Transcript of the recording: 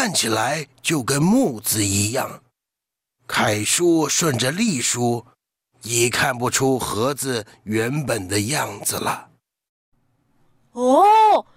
看起来就跟木字一样。楷书顺着隶书，已看不出盒子原本的样子了。 哦，